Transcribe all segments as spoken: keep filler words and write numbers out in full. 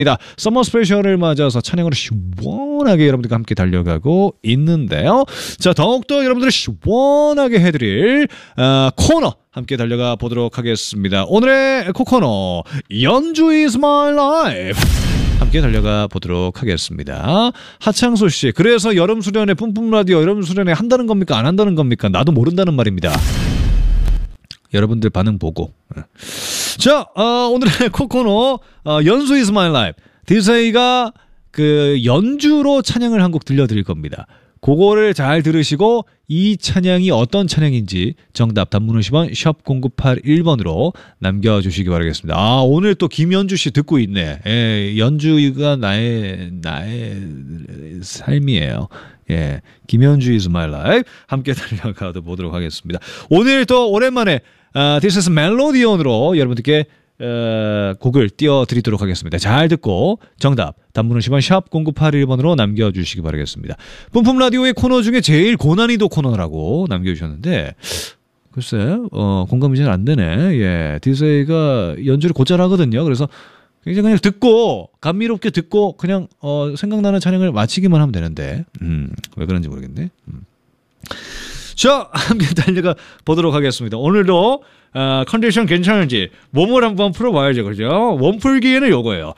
서머 스페셜을 맞아서 찬양으로 시원하게 여러분들과 함께 달려가고 있는데요. 자, 더욱더 여러분들을 시원하게 해드릴 어, 코너 함께 달려가 보도록 하겠습니다. 오늘의 코코너 연주 is my life 함께 달려가 보도록 하겠습니다. 하창소 씨, 그래서 여름 수련회 뿜뿜 라디오 여름 수련회 한다는 겁니까 안 한다는 겁니까? 나도 모른다는 말입니다. 여러분들 반응 보고. 자, 어, 오늘의 코코너 어, 연주 is my life. 디제이가 그 연주로 찬양을 한 곡 들려드릴 겁니다. 그거를 잘 들으시고 이 찬양이 어떤 찬양인지 정답 단문 오십 원 샵 공구팔일 번으로 남겨주시기 바라겠습니다. 아, 오늘 또 김연주 씨 듣고 있네. 예, 연주가 나의 나의 삶이에요. 예, 김연주 is my life 함께 달려가 보도록 하겠습니다. 오늘 또 오랜만에 어, This is 멜로디언으로 여러분들께 어, 곡을 띄워드리도록 하겠습니다. 잘 듣고 정답 단문 오십 원 샵 공구팔일 번으로 남겨주시기 바라겠습니다. 뿜뿜 라디오의 코너 중에 제일 고난이도 코너라고 남겨주셨는데 글쎄 어, 공감이 잘 안 되네. 예, 디제이가 연주를 곧잘 하거든요. 그래서 굉장히 그냥 듣고 감미롭게 듣고 그냥 어, 생각나는 찬양을 마치기만 하면 되는데 음, 왜 그런지 모르겠네. 음. 자, 함께 달려가 보도록 하겠습니다. 오늘도 어, 컨디션 괜찮은지 몸을 한번 풀어봐야죠. 그죠? 몸 풀기에는 요거예요.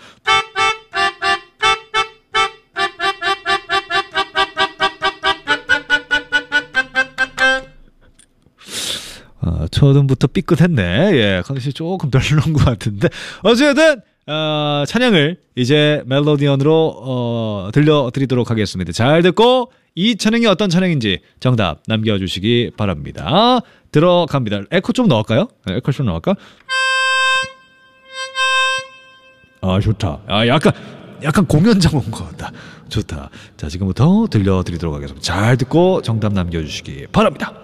어, 처음부터 삐끗했네. 예, 컨디션이 조금 별로인 것 같은데 어쨌든 어, 찬양을 이제 멜로디언으로 어, 들려드리도록 하겠습니다. 잘 듣고 이 찬양이 어떤 찬양인지 정답 남겨주시기 바랍니다. 들어갑니다. 에코 좀 넣을까요? 에코 좀 넣을까? 아, 좋다. 아, 약간 약간 공연장 온 것 같다. 좋다. 자, 지금부터 들려드리도록 하겠습니다. 잘 듣고 정답 남겨주시기 바랍니다.